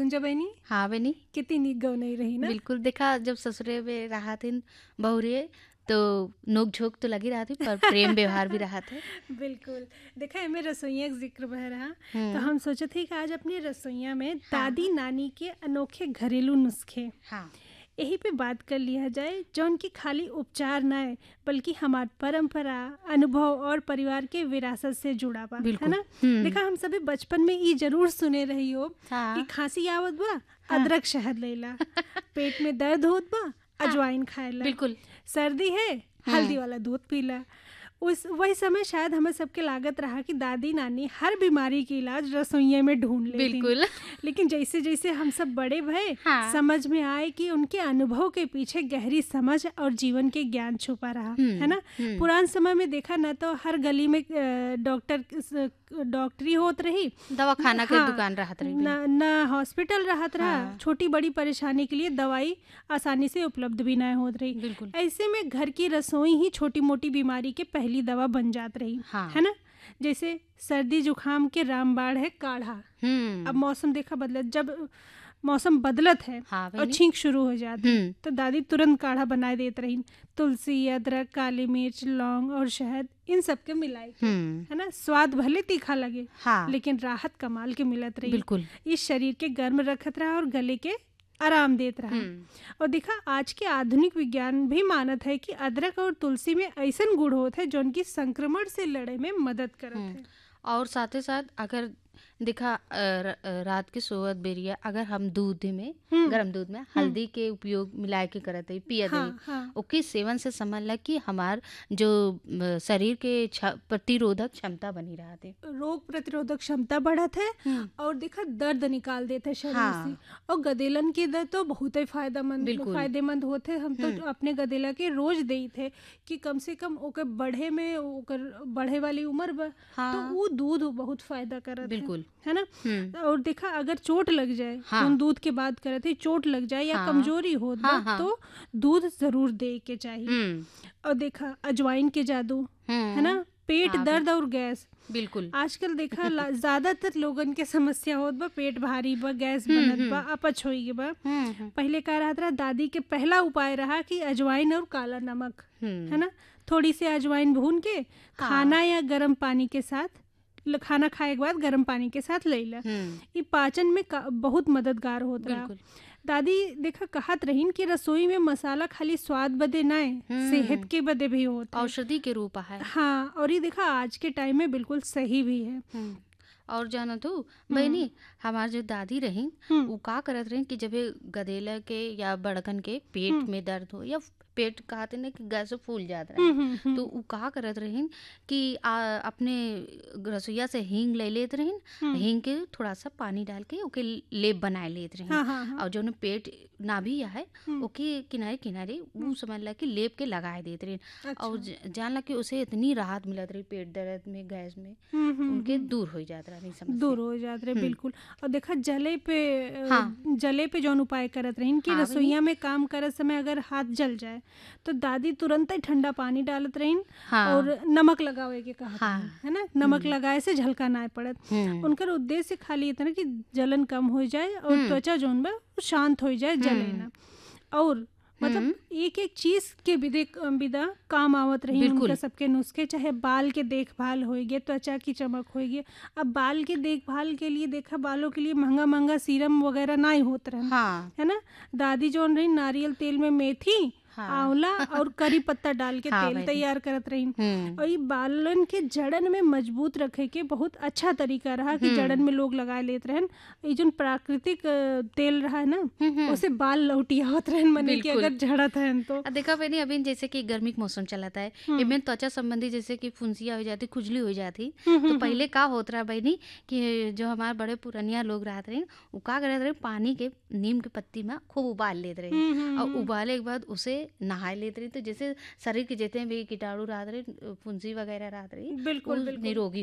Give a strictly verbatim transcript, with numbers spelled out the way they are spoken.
गुंजा बहनी हाँ बनी। कितनी नीक गौ नहीं रही ना। बिल्कुल देखा, जब ससुरे में रहा थी बहुरे तो नोक झोंक तो लगी रहा थी, पर प्रेम व्यवहार भी रहा था। बिल्कुल। देखा है, मैं रसोइया का जिक्र बह रहा तो हम्म, हम सोचे थे कि आज अपनी रसोइया में हाँ दादी नानी के अनोखे घरेलू नुस्खे हाँ यही पे बात कर लिया जाए, जो उनकी खाली उपचार न है बल्कि हमार परंपरा, अनुभव और परिवार के विरासत से जुड़ा बा, है बिल्कुल। ना। हम्म, देखा, हम सभी बचपन में ये जरूर सुने रही हो कि हाँ खांसी आवत बा, हाँ अदरक शहद लेला, पेट में दर्द होत बा, हाँ अजवाइन खाएला, बिल्कुल। सर्दी है हम्म, हल्दी वाला दूध पीला। उस वही समय शायद हमें सबके लागत रहा कि दादी नानी हर बीमारी की इलाज रसोइये में ढूंढ लेती। बिल्कुल। लेकिन जैसे जैसे हम सब बड़े भए, हाँ समझ में आए कि उनके अनुभव के पीछे गहरी समझ और जीवन के ज्ञान छुपा रहा, है हम्म ना। हम्म पुरान समय में देखा ना तो हर गली में अ, डॉक्टर डॉक्टरी होत रही, दवा खाना के हाँ, दुकान रहत रही। न न हॉस्पिटल रहत रहा, हाँ छोटी बड़ी परेशानी के लिए दवाई आसानी से उपलब्ध भी ना होत रही। बिल्कुल। ऐसे में घर की रसोई ही छोटी मोटी बीमारी के पहली दवा बन जात रही, हाँ है ना। जैसे सर्दी जुकाम के रामबाण है काढ़ा। अब हम्म मौसम देखा बदलत, जब मौसम बदलत है हाँ और बहनी। छींक शुरू हो जाती हम्म तो दादी तुरंत काढ़ा बनाए देत रही, तुलसी, अदरक, काली मिर्च, लौंग और शहद, इन सब के मिलाए के, हम्म है ना। स्वाद भले तीखा लगे हाँ लेकिन राहत कमाल के मिलत रही। बिल्कुल। इस शरीर के गर्म रखत रहा और गले के आराम देत रहा। हम्म और देखा, आज के आधुनिक विज्ञान भी मानत है कि अदरक और तुलसी में ऐसन गुण होत है जो उनकी संक्रमण से लड़े में मदद करत हम्म है। और साथ ही साथ अगर देखा अ, र- अ, रात के सोवत बेरिया अगर हम दूध में हम्म गरम दूध में हल्दी के उपयोग मिलाए के करत है पिया दही, हाँ हाँ ओके सेवन से समझ ला कि हमार जो अ, शरीर के छ- प्रतिरोधक क्षमता बनी रहा थे। रोग प्रतिरोधक क्षमता बढ़त है हम्म और देखा दर्द निकाल देते हैं शरीर से। हाँ और गदेलन के दर्द तो बहुत ही फायदेमंद बिल्कुल। फायदेमंद होते। हम तो हम्म अपने गदेला के रोज देई थे कि कम से कम ओकर बढ़े में, ओकर बढ़े वाली उम्र बा, तो हाँ वो दूध बहुत फायदा करत है बिल्कुल। है ना। हम्म और देखा, अगर चोट लग जाए, हाँ हम दूध के बात करते हैं, चोट लग जाए या हाँ कमजोरी होत बा हाँ हाँ तो दूध जरूर दे के चाहिए। हम्म और देखा, अजवाइन के जादू, है हम्म ना। पेट हाँ दर्द और गैस, बिल्कुल। आजकल देखा ला- ज्यादातर लोगन के समस्या होत बा, पेट भारी बा, गैस हम्म बनत बा, हम्म अपच होई बा। हम्म हम्म पहले का रहत रहा, दादी के पहला उपाय रहा कि अजवाइन और काला नमक, है हम्म, ना, थोड़ी सी अजवाइन भून के हाँ खाना या गर्म पानी के साथ, ल- खाना खाए के बाद गर्म पानी के साथ लेला। हम्म ये पाचन में का- बहुत मददगार होत रहा। बिल्कुल। दादी देखा कहत रहीन कि रसोई में मसाला खाली स्वाद बदे ना है, हम्म सेहत के बदे भी होता है। औषधि के रूप है। हाँ, और ये देखा आज के टाइम में बिल्कुल सही भी है। हम्म और जाना तू हम्म बहनी, हमार जो दादी रही हम्म वो का करत रही कि जब ये गदेला के या बड़कन के पेट हम्म में दर्द हो या पेट कहते ना कि गैस से फूल जात हम्म रहे, हम्म तो हम्म वो का करत रहीन कि आ, अपने रसोईया से हींग ले लेत रहीन, हम्म, हींग के थोड़ा सा पानी डाल के ओके लेप बनाए लेत रहीन। हाँ हाँ हाँ और जो न पेट ना भी है हम्म ओके किनारे किनारे वो हम्म, समझ ला कि लेप के लगाए देत रहीन। और अच्छा, ज- जान ला कि उसे इतनी राहत मिलत रही पेट दर्द में, गैस में, हम्म हम्म उनके हम्म, दूर हो जात रही समस्या। दूर हो जात रहे हम्म बिल्कुल। और देखा, जले पे अ, हाँ जले पे जौन उपाय करत रहीन कि हाँ बहनी। रसोईया में काम करत समय अगर हाथ जल जाए तो दादी तुरंत ही ठंडा पानी डालत रहीन हाँ और नमक लगावे के कहत हाँ रहीन, है ना। नमक हम्म लगाए से झलका ना पड़त। हम्म उनकर उद्देश्य खाली इतना कि जलन कम हो जाए और हम्म त्वचा जौन बा वो शांत हो जाए, जले हम्म ना। और मतलब हम्म एक एक चीज के विदे विदा काम आवत रही उनका बिल्कुल। सबके नुस्खे, चाहे बाल के देखभाल होइगे, त्वचा की चमक होइगे। अब बाल के देखभाल के लिए देखा, बालों के लिए महंगा महंगा सीरम वगैरह ना ही होत रहन, हाँ है ना। दादी जौन रही नारियल तेल में मेथी, हाँ आंवला और करी पत्ता डाल के हाँ तेल बहनी। तैयार करत रही। हम्म और ये बालन के जड़न में मजबूत रखे के बहुत अच्छा तरीका रहा कि जड़न हम्म में लोग लगाए लेत रहन। ये जो प्राकृतिक अ, तेल रहा है ना, हम्म हम्म, उसे बाल लौटियावत रहन, मने कि बिल्कुल। अगर झड़त है तो। अब देखा बहनी, अभी जैसे कि गर्मी का मौसम चलाता है, हम्म इनमें त्वचा संबंधी जैसे कि फुंसिया हो जाती, खुजली हो जाती, हम्म तो हम्म पहले का होत रहा बहनी कि जो हमारे बड़े पुरनिया लोग रहते रहे वो का करते रहे, पानी के नीम के पत्ती में खूब उबाल लेते रहे हम्म हम्म, और हम्म, उबाले के बाद उसे नहाए लेते रही, तो जैसे शरीर के जितने भी कीटाणु रहते रहे, फुंसी वगैरह रहते रही, वो बिल्कुल बिल्कुल। निरोगी